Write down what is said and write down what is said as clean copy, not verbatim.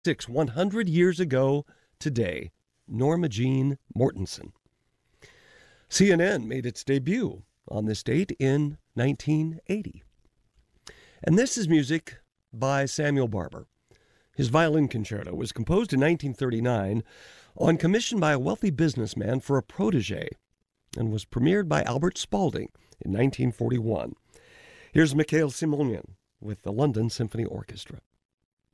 100 years ago today, Norma Jean Mortensen. CNN made its debut on this date in 1980. And this is music by Samuel Barber. His violin concerto was composed in 1939 on commission by a wealthy businessman for a protege and was premiered by Albert Spalding in 1941. Here's Mikhail Simonian with the London Symphony Orchestra.